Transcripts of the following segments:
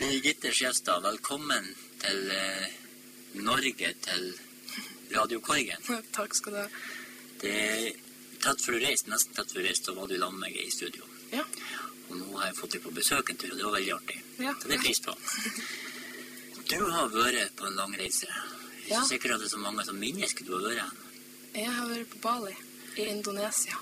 Birgitte Skjestad, velkommen til Norge, til Radiokorgen. Takk skal du ha. Det tatt for å reise, nesten tatt for å reise, så var du sammen med meg i studio. Ja. Og nå har jeg fått deg på besøk en tur, og det var veldig artig. Ja. Så det er pris på. Du har vært på en lang reise. Jeg er ikke sikker at det er så mange som minnes du har vært. Jeg har vært på Bali, i Indonesia.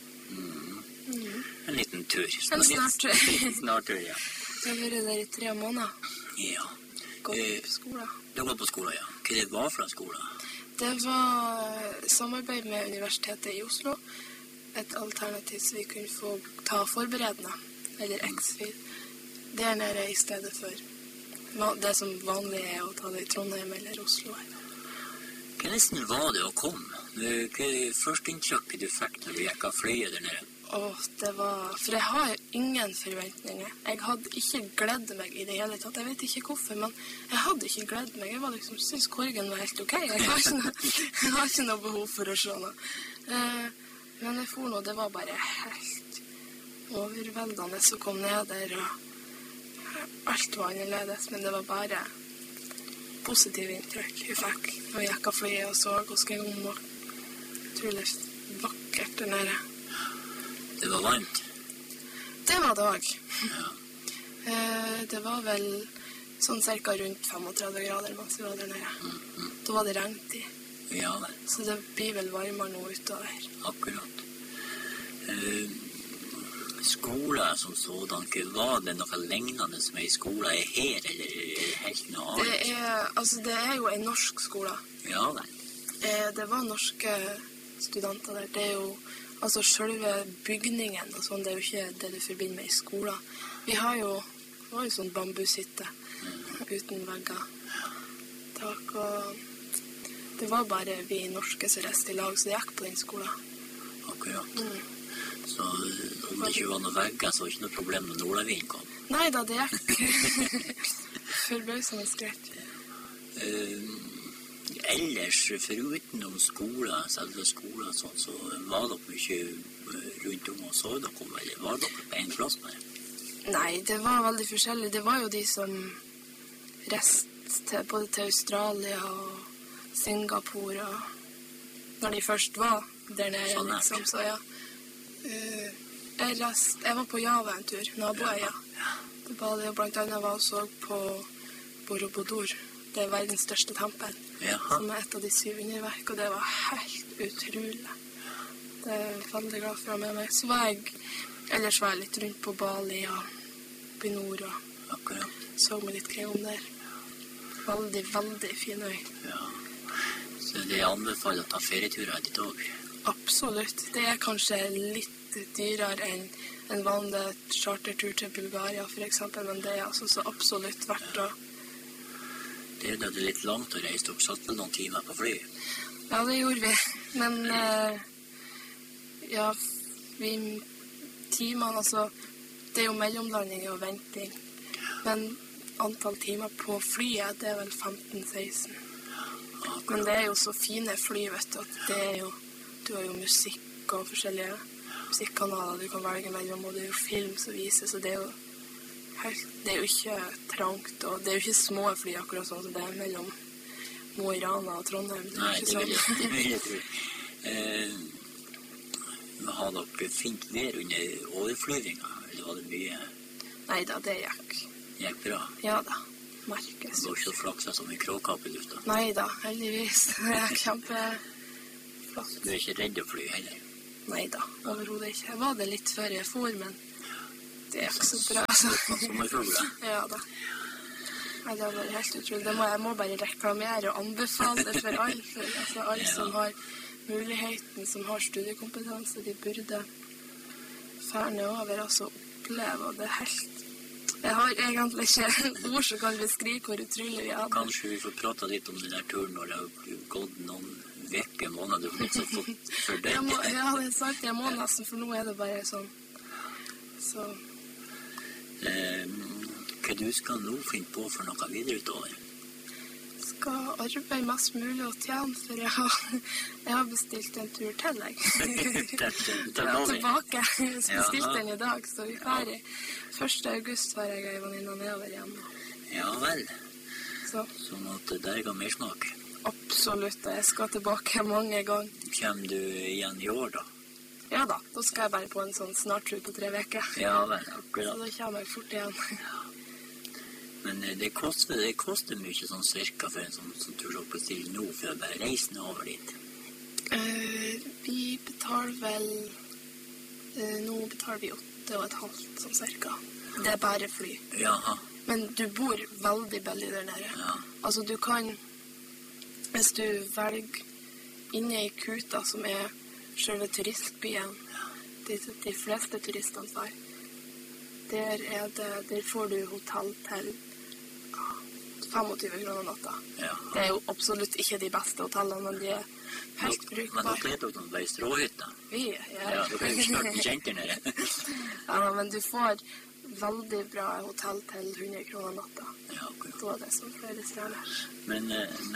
En liten tur. En snartur. Snartur, ja. Jeg har vært der i 3 måneder. Ja. Gått på skolen. Du har gått på skolen, ja. Hva det var for en skole? Det var samarbeid med Universitetet i Oslo. Et alternativ så vi kunne få ta forberedende, eller X-FIL, der nede i stedet for det som vanlig er å ta det i Trondheim eller Oslo. Hvordan var det å komme? Hva førsteinntrykket du fikk når du gikk av flyet der nede? Det var... For jeg har ingen forventninger. Jeg hadde ikke gledd meg i det hele tatt. Jeg vet ikke hvorfor, men jeg hadde ikke gledd meg. Jeg var liksom, synes Korgen var helt ok. Jeg har ikke noe behov for å se noe. Men jeg for nå, det var bare helt overveldende å komme ned der, og alt var annerledes, men det var bare positive inntrykk vi fikk når vi gikk av flyet og så og skrev om, og utrolig vakkert der nede. Det var varmt? Det var det også. Ja. Det var vel sånn cirka rundt 35 grader mens vi var der nede. Da var det regntid. Ja, vel. Så det blir vel varmere nå utover. Akkurat. Skolen som sådan, var det noe lignende som en skole er her, eller er det helt noe annet? Det er jo en norsk skole. Ja, vel. Det var norske studenter der. Det er jo, selve bygningen og sånn, det er jo ikke det du forbinder med i skolen. Vi har jo sånn bambushytte uten vegger. Takk, og det var bare vi norske som reiste i lag, så det gikk på den skolen. Akkurat. Så om det ikke var noen vegger, så var det ikke noe problem når Nordlevin kom? Nei da, det gikk forbausende greit. Ellers, foruten om skolen, selve skolen, sånn, så var dere mye rundt om og så dere, eller var dere på en plass med? Nei, det var veldig forskjellig. Det var jo de som reiste både til Australia og Singapore, og når de først var der nede, sånn liksom, så ja. Jeg var på Java en tur, naboøya. Det var det, blant annet var også på Borobudur. Det er verdens største tempel, som er et av de 7 underverk, og det var helt utrolig. Det er jeg veldig glad for å ha med meg. Så ellers var jeg litt rundt på Bali og på nord, og så meg litt kring om der. Veldig, veldig fin øy. Ja, så det anbefaler å ta ferieturer ditt også? Absolutt. Det er kanskje litt dyrere enn en vanlig chartertur til Bulgaria, for eksempel, men det er altså så absolutt verdt å... Det er jo det litt langt å reise, dere satt vel noen timer på fly? Ja, det gjorde vi, men timene, det er jo mellomlanding og venting, men antall timer på flyet, det er vel 15-16. Men det er jo så fine fly, vet du, at det er jo... Du har jo musikk og forskjellige musikkanaler du kan velge mellom, og det er jo film som vises, så det er jo ikke trangt, og det er jo ikke små fly akkurat sånn som det er mellom Mo i Rana og Trondheim. Nei, det vil jeg tro. Har dere fint vær under overflyvinga, eller var det mye? Nei da, det gikk. Gikk bra? Ja da, merkes. Det var ikke så flaksa som en kråkapp i lufta? Nei da, heldigvis. Det er kjempeflott. Du er ikke redd å fly heller? Nei da, overhodet ikke. Jeg var det litt før jeg for, men det er ikke så bra. Sommerfugler? Ja da. Nei, det var helt utrolig. Jeg må bare reklamere og anbefale det for alle. Alle som har muligheten, som har studiekompetanse, de burde ferne over, oppleve, og det er helt... Jeg har egentlig ikke ord som kan beskrive hvor utrolig vi hadde. Kanskje vi får prate litt om den der turen når det har gått noen vekke måneder for deg. Ja, det er sagt, jeg må nesten, for nå er det bare sånn. Så... Hva du skal nå finne på for noe videre utover? skal arbeide mest mulig og tjene, for jeg har bestilt en tur til, jeg. Tilbake. Jeg bestilte den i dag, så vi fer i 1. august var jeg i venninna nedover igjen. Ja vel. Sånn at der ga mer smak. Absolutt, og jeg skal tilbake mange ganger. Kommer du igjen i år da? Ja da skal jeg bare på en sånn snartur på 3 uker. Ja vel, akkurat. Så da kommer jeg fort igjen. Ja. Men det koster mye sånn cirka for en sånn tur opp til nå, for å bare reise over dit. Vi betaler vel, nå betaler vi 8,5 sånn cirka. Det er bare fly. Jaha. Men du bor veldig billig der nede. Ja. Altså du kan, hvis du velger inne i Kuta, som er selve turistbyen, de fleste turistene far, der får du hotell til 25 kroner natta. Ja. Det er jo absolutt ikke de beste hotellene, men de er helt brukbare. Men dere heter bare stråhytta? Ja. Ja, dere er jo snart kjent der nede. Ja, men du får veldig bra hotell til 100 kroner natta. Ja, akkurat. Da er det som flere stjerner. Men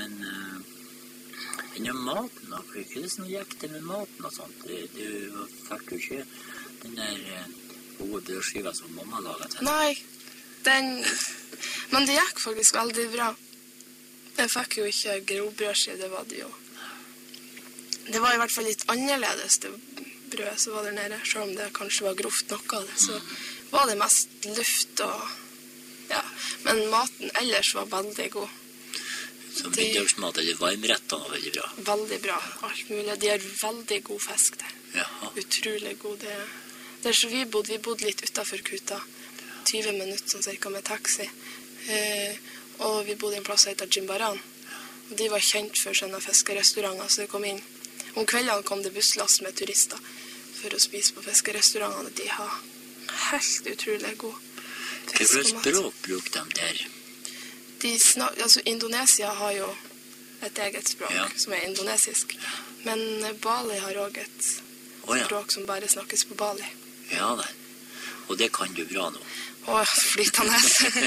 maten da, hvordan gikk det med maten og sånt? Du fikk jo ikke den der gode brødskiva som mamma laget til. Nei, men det gikk faktisk veldig bra. Jeg fikk jo ikke grovbrødskive, det var det jo. Det var i hvert fall litt annerledes det brød som var der nede, selv om det kanskje var grovt nok av det, så var det mest luft og, ja. Men maten ellers var veldig god. Så middagsmat eller varmrettene var veldig bra? Veldig bra, alt mulig. De har veldig god fisk der. Jaha. Utrolig god. Der så vi bodde litt utenfor Kuta. 20 minutter sånn cirka med taxi. Og vi bodde i en plass som heter Jimbaran. Og de var kjent for sånne fiskerestauranter, så det kom inn. Om kveldene kom det busslass med turister for å spise på fiskerestaurantene. De har helt utrolig god fisk og mat. Hva slags språk bruker de der? Indonesia har jo et eget språk, som er indonesisk. Men Bali har også et språk som bare snakkes på Bali. Ja vel. Og det kan du bra nå? Flytende.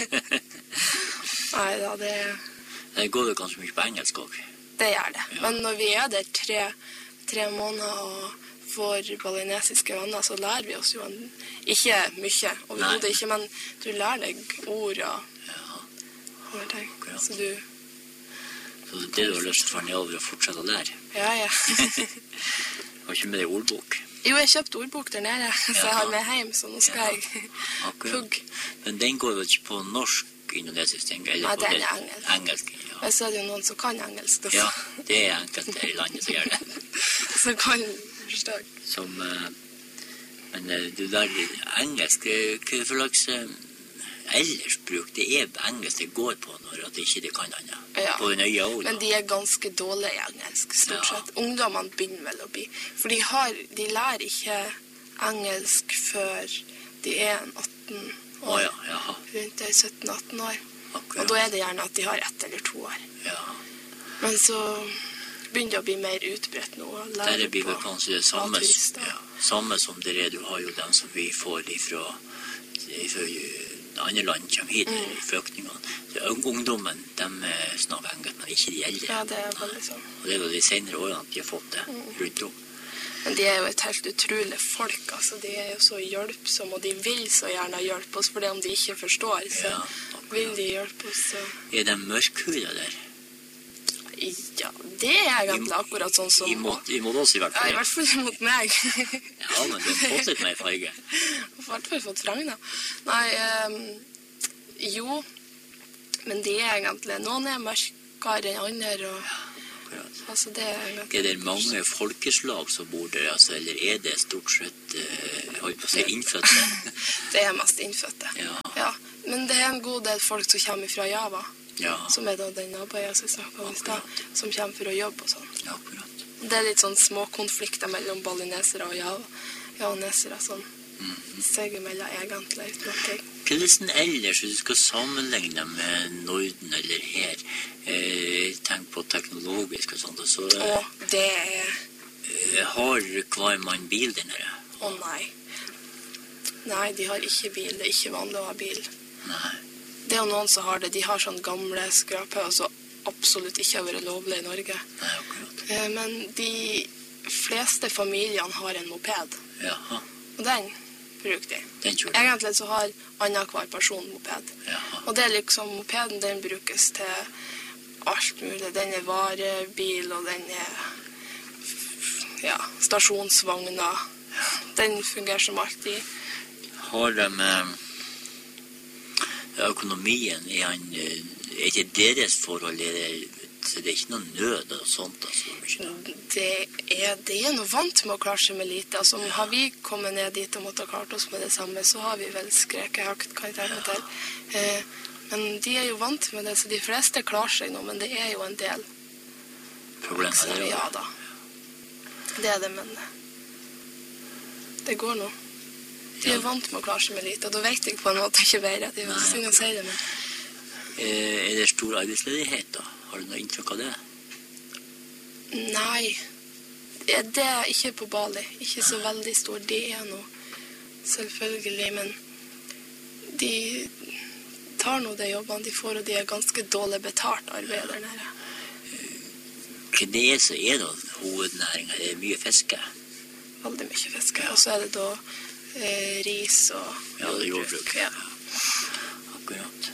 Nei da, det går jo ganske mye på engelsk også. Det gjør det. Ja. Men når vi er der 3 måneder og får balinesiske venner, så lærer vi oss jo ikke mye. Overhodet ikke, men du lærer deg ord og ting. Så det du har lyst til å få nedover og fortsette å lære? Ja. Har ikke med deg ordbok? Jo, jeg kjøpte ordbok der nede, så jeg har med hjem, så nå skal jeg pugge. Men den går vel ikke på norsk, indonesisk ting? Nei, den er engelsk. Engelsk, ja. Men så er det jo noen som kan engelsk. Ja, det er enkelt her i landet som gjør det. Så kan forstå. Men du lærer engelsk, hva for slags ellers bruk, det er engelsk det går på når det ikke kan annet. Ja, på nøye år, men de er ganske dårlige i engelsk, stort sett. Ungdommene begynner vel å bli. For de lærer ikke engelsk før de er 18 år. Rundt 17-18 år. Akkurat. Og da er det gjerne at de har 1 eller 2 år. Ja. Men så begynner det å bli mer utbredt nå. Det blir vel kanskje det samme som det er. Du har jo den som vi får ifra andre land kommer hit, fløktningene. Ungdommen, de snakker engelsk, men ikke de eldre. Ja, det er veldig sånn. Og det er vel de senere årene at de har fått det rundt om. Men de er jo et helt utrolig folk, altså. De er jo så hjelpsomme, og de vil så gjerne hjelpe oss, for det om de ikke forstår, så vil de hjelpe oss. Er de mørkhuda der? Ja, det er egentlig akkurat sånn som... Imot oss i hvert fall. Ja, i hvert fall imot meg. Ja, men du har fått litt mer farge. Jeg har i hvert fall fått fragna. Nei, jo, men de er egentlig... Noen er mørkere enn andre, og... Altså, det er egentlig... Er det mange folkeslag som bor der, altså, eller er det stort sett, holdt på å si, innfødte? Det er mest innfødte. Ja, men det er en god del folk som kommer fra Java. Ja. Som er da den nabøya som snakket om i sted, som kommer for å jobbe og sånn. Ja, akkurat. Det er litt sånn små konflikter mellom balinesere og javanesere, sånn. Seg imellom egentlig. Hvordan ellers, hvis du skal sammenligne med Norden eller her, tenk på teknologisk og sånt, så... det er... Har hver mann bil der nede? Nei. Nei, de har ikke bil. Det er ikke vanlig å ha bil. Nei. Det er jo noen som har det. De har sånn gamle skraper, og så absolutt ikke har vært lovlig i Norge. Nei, akkurat. Men de fleste familiene har en moped. Jaha. Og den bruker de. Den kjører. Egentlig så har annenhver person moped. Jaha. Og det er liksom, mopeden den brukes til alt mulig. Den er varebil, og den er stasjonsvogner. Den fungerer som alltid. Har de økonomien er ikke deres forhold, så det er ikke noe nød og sånt? Altså, det er noe vant med å klare seg med lite. Altså, har vi kommet ned dit og måttet klart oss med det samme, så har vi vel skreket høyt, kan jeg tenke meg til. Men de er jo vant med det, så de fleste klarer seg nå, men det er jo en del problemer. Ja da. Det er det, men det går nå. De er vant med å klare seg med lite, og da vet jeg på en måte ikke bedre. Det er jo synd å si det, men... Er det stor arbeidsledighet da? Har du noe inntrykk av det? Nei, det er ikke på Bali. Ikke så veldig stor. Det er noe selvfølgelig, men de tar nå de jobbene de får, og de er ganske dårlig betalt arbeid der nede. Hva det er så er da hovednæringen? Det er mye fiske? Veldig mye fiske, og så er det da ris og jordbruk. Ja, akkurat.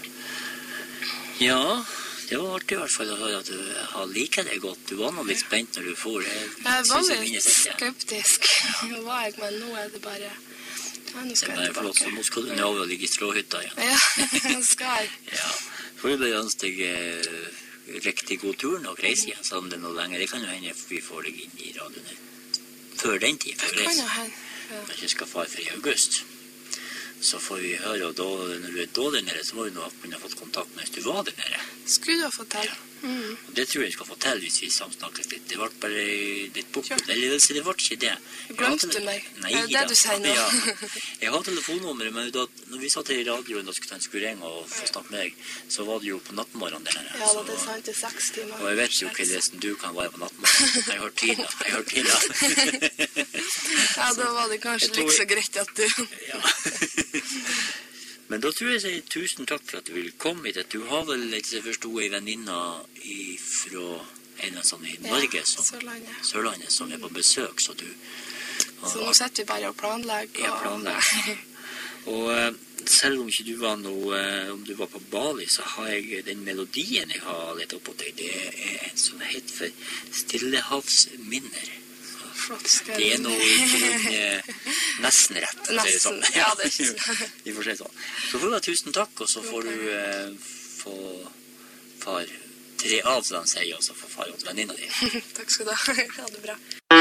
Ja, det var artig i hvert fall å høre at du har liket det godt. Du var nå litt spent når du får det. Jeg var litt skeptisk. Nå var jeg, men nå er det bare... Ja, nå skal jeg tilbake. Så nå skal du ned over og ligge i stråhytta igjen. Ja, nå skal jeg. Ja, får du bare ønske deg riktig god tur og reise igjen, sånn det er noe lenger. Det kan jo hende vi får deg inn i radioen før den tid, før reise. Det kan jo hende. Når vi skal fare for i august, så får vi høre, og da, når du er da der nede, så må vi nå kunne ha fått kontakt mens du var der nede. Skulle du ha fått til. Ja. Og det tror jeg skal få til hvis vi samsnakkes litt. Det ble bare litt bortgjort. Eller det ble ikke det. Glemte du meg? Nei, er det det du sier nå? Ja. Jeg har telefonnummeret, men da, når vi satt her i radioen og skulle ringe og få snakke med deg, så var det jo på nattmorgenen der nede. Ja, det er sant, det er 6 timer. Og jeg vet jo hvordan du kan være på nattmorgenen. Jeg har Tina. Ja, da var det kanskje like så greit at du... Ja. Men da tror jeg sier tusen takk for at du vil komme hit. Du har vel, jeg forstod, en venninna fra en sånn i Norge, Sørlandet, som er på besøk, så du... Så nå setter vi bare og planlegger. Ja, planlegger. Og selv om ikke du var noe, om du var på Bali, så har jeg den melodien jeg har lett opp på deg. Det er en som heter for Stillehavsminner. Det er noe nesten rett. Nesten, ja, det er ikke sånn. Vi får se sånn. Så får du ha tusen takk, og så får du få far tre av, som han sier, og så får far hos venninna di. Takk skal du ha. Ha det bra.